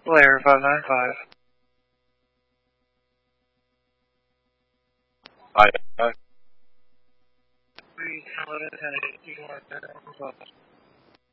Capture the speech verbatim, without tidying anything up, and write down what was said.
Layer five nine five. Hi. Hi. Three, Canada, ten, eight, you want to